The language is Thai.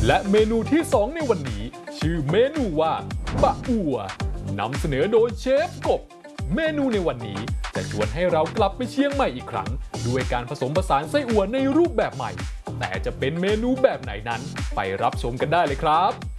และเมนูที่ 2ในวันนี้ชื่อเมนูว่าบะอั่วนำเสนอโดยเชฟกบเมนูในวันนี้จะชวนให้เรากลับไปเชียงใหม่อีกครั้งด้วยการผสมผสานไส้อั่วในรูปแบบใหม่แต่จะเป็นเมนูแบบไหนนั้นไปรับชมกันได้เลยครับ